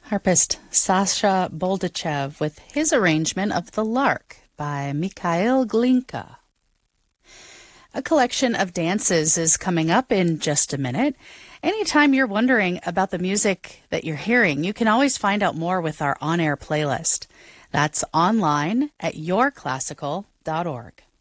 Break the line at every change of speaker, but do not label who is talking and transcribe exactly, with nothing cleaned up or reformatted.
Harpist Sasha Boldachev with his arrangement of The Lark by Mikhail Glinka. A collection of dances is coming up in just a minute. Anytime you're wondering about the music that you're hearing, you can always find out more with our on-air playlist. That's online at your classical dot org.